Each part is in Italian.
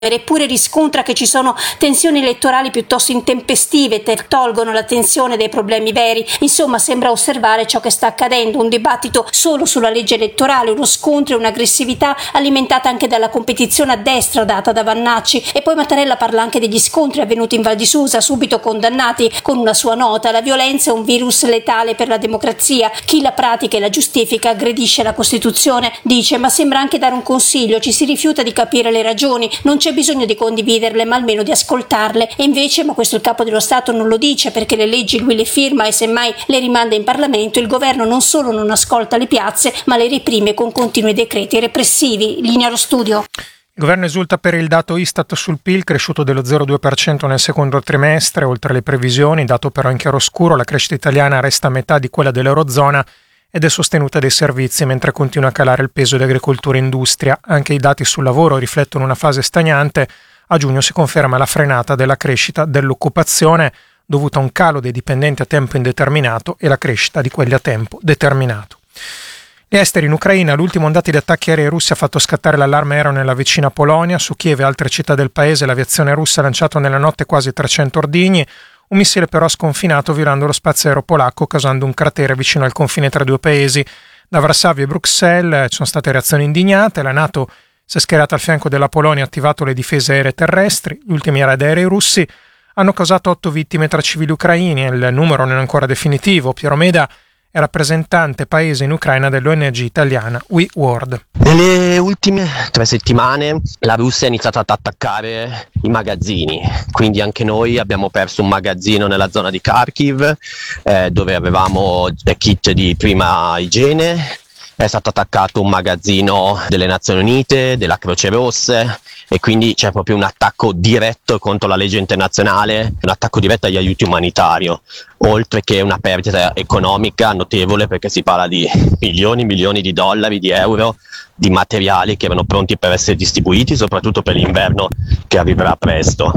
eppure riscontra che ci sono tensioni elettorali piuttosto intempestive che tolgono l'attenzione dai problemi veri. Insomma, sembra osservare ciò che sta accadendo, un dibattito solo sulla legge elettorale, uno scontro e un'aggressività alimentata anche dalla competizione a destra data da Vannacci. E poi Mattarella parla anche degli scontri avvenuti in Val di Susa, subito condannati con una sua nota: la violenza è un virus letale per la democrazia, chi la pratica e la giustifica aggredisce la Costituzione, dice, ma sembra anche dare un consiglio: ci si rifiuta di capire le ragioni, non c'è bisogno di condividerle ma almeno di ascoltarle. E invece, ma questo il capo dello Stato non lo dice, perché le leggi lui le firma e semmai le rimanda in Parlamento, il governo non solo non ascolta le piazze ma le reprime con continui decreti repressivi. Linea allo studio. Il governo esulta per il dato Istat sul PIL, cresciuto dello 0,2% nel secondo trimestre, oltre le previsioni, dato però in chiaroscuro. La crescita italiana resta a metà di quella dell'Eurozona ed è sostenuta dai servizi, mentre continua a calare il peso di agricoltura e industria. Anche i dati sul lavoro riflettono una fase stagnante. A giugno si conferma la frenata della crescita dell'occupazione, dovuta a un calo dei dipendenti a tempo indeterminato e la crescita di quelli a tempo determinato. Gli esteri in Ucraina: l'ultima ondata di attacchi aerei russi ha fatto scattare l'allarme aereo nella vicina Polonia. Su Kiev e altre città del paese l'aviazione russa ha lanciato nella notte quasi 300 ordigni. Un missile però ha sconfinato violando lo spazio aereo polacco, causando un cratere vicino al confine tra i due paesi. Da Varsavia e Bruxelles ci sono state reazioni indignate. La NATO si è schierata al fianco della Polonia e ha attivato le difese aeree terrestri. Gli ultimi raid aerei russi hanno causato 8 vittime tra civili ucraini e il numero non è ancora definitivo. Piero Meda è rappresentante paese in Ucraina dell'ONG italiana We World. Nelle ultime 3 settimane la Russia ha iniziato ad attaccare i magazzini, quindi anche noi abbiamo perso un magazzino nella zona di Kharkiv, dove avevamo kit di prima igiene. È stato attaccato un magazzino delle Nazioni Unite, della Croce Rossa, e quindi c'è proprio un attacco diretto contro la legge internazionale, un attacco diretto agli aiuti umanitari, oltre che una perdita economica notevole, perché si parla di milioni di dollari, di euro, di materiali che erano pronti per essere distribuiti, soprattutto per l'inverno che arriverà presto.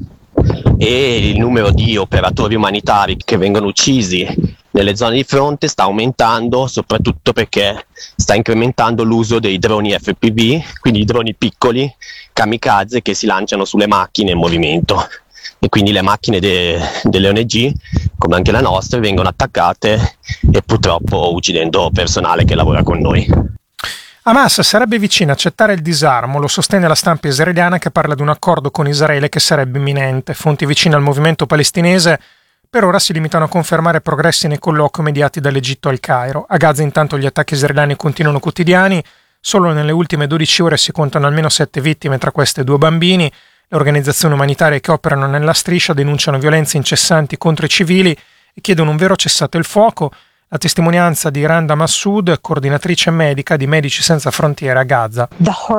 E il numero di operatori umanitari che vengono uccisi nelle zone di fronte sta aumentando, soprattutto perché sta incrementando l'uso dei droni FPV, quindi i droni piccoli kamikaze che si lanciano sulle macchine in movimento, e quindi le macchine delle ONG, come anche la nostra, vengono attaccate e purtroppo uccidendo personale che lavora con noi. Hamas sarebbe vicina a accettare il disarmo, lo sostiene la stampa israeliana, che parla di un accordo con Israele che sarebbe imminente. Fonti vicine al movimento palestinese per ora si limitano a confermare progressi nei colloqui mediati dall'Egitto al Cairo. A Gaza intanto gli attacchi israeliani continuano quotidiani. Solo nelle ultime 12 ore si contano almeno 7 vittime, tra queste 2 bambini. Le organizzazioni umanitarie che operano nella striscia denunciano violenze incessanti contro i civili e chiedono un vero cessate il fuoco. La testimonianza di Randa Massoud, coordinatrice medica di Medici Senza Frontiere a Gaza.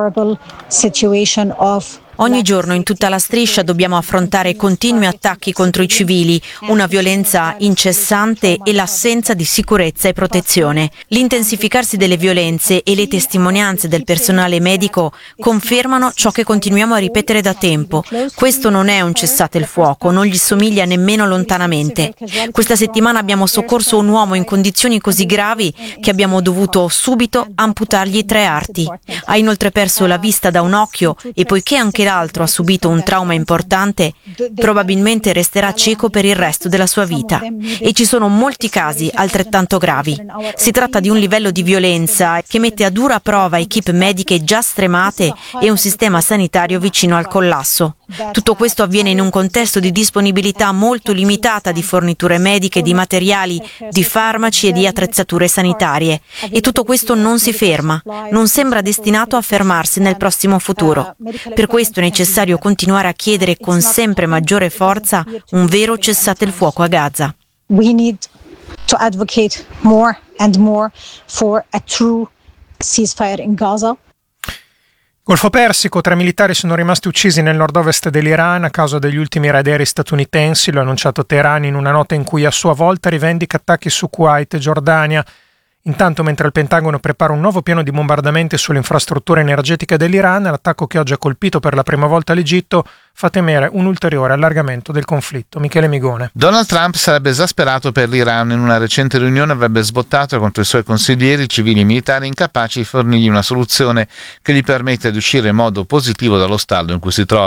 Ogni giorno in tutta la striscia dobbiamo affrontare continui attacchi contro i civili, una violenza incessante e l'assenza di sicurezza e protezione. L'intensificarsi delle violenze e le testimonianze del personale medico confermano ciò che continuiamo a ripetere da tempo. Questo non è un cessate il fuoco, non gli somiglia nemmeno lontanamente. Questa settimana abbiamo soccorso un uomo in condizioni così gravi che abbiamo dovuto subito amputargli 3 arti. Ha inoltre perso la vista da un occhio e poiché anche l'altro ha subito un trauma importante, probabilmente resterà cieco per il resto della sua vita. E ci sono molti casi altrettanto gravi. Si tratta di un livello di violenza che mette a dura prova equip mediche già stremate e un sistema sanitario vicino al collasso. Tutto questo avviene in un contesto di disponibilità molto limitata di forniture mediche, di materiali, di farmaci e di attrezzature sanitarie. E tutto questo non si ferma, non sembra destinato a fermarsi nel prossimo futuro. Per questo è necessario continuare a chiedere con sempre maggiore forza un vero cessate il fuoco a Gaza. We need to advocate more and more for a true ceasefire in Gaza. Golfo Persico, 3 militari sono rimasti uccisi nel nord-ovest dell'Iran a causa degli ultimi raid aerei statunitensi. Lo ha annunciato Teheran in una nota in cui a sua volta rivendica attacchi su Kuwait e Giordania. Intanto, mentre il Pentagono prepara un nuovo piano di bombardamenti sulle infrastrutture energetiche dell'Iran, l'attacco che oggi ha colpito per la prima volta l'Egitto fa temere un ulteriore allargamento del conflitto. Michele Migone. Donald Trump sarebbe esasperato per l'Iran. In una recente riunione avrebbe sbottato contro i suoi consiglieri civili e militari incapaci di fornirgli una soluzione che gli permetta di uscire in modo positivo dallo stallo in cui si trova.